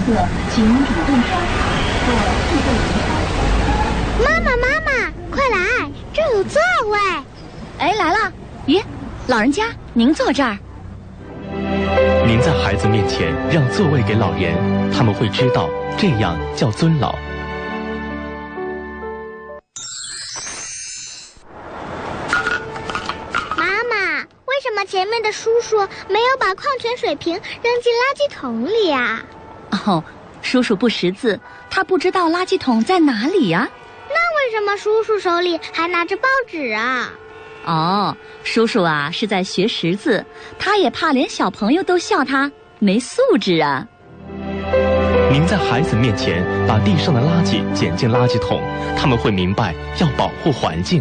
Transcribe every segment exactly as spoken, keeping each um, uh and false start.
客请主动刷卡或付费离开。 妈妈，妈妈，快来，这有座位。 哎，来了。咦，老人家，您坐这儿。 您在孩子面前让座位给老人，他们会知道这样叫尊老。 妈妈，为什么前面的叔叔没有把矿泉水瓶扔进垃圾桶里呀？ 哦，叔叔不识字，他不知道垃圾桶在哪里呀。 那为什么叔叔手里还拿着报纸啊？ 哦，叔叔啊是在学识字，他也怕连小朋友都笑他没素质啊。 您在孩子面前把地上的垃圾捡进垃圾桶，他们会明白要保护环境。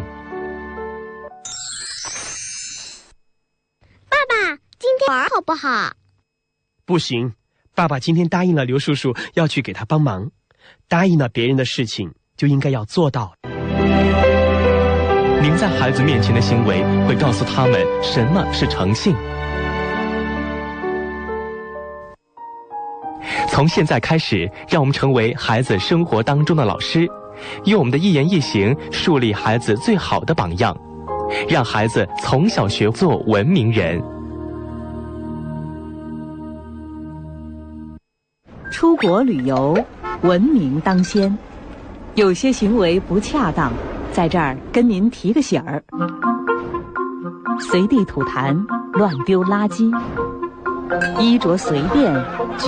爸爸，今天玩好不好？ 不行，爸爸今天答应了刘叔叔要去给他帮忙，答应了别人的事情就应该要做到。 您在孩子面前的行为会告诉他们什么是诚信。从现在开始，让我们成为孩子生活当中的老师，用我们的一言一行树立孩子最好的榜样，让孩子从小学做文明人。 出国旅游，文明当先，有些行为不恰当，在这儿跟您提个醒儿：随地吐痰、乱丢垃圾，衣着随便。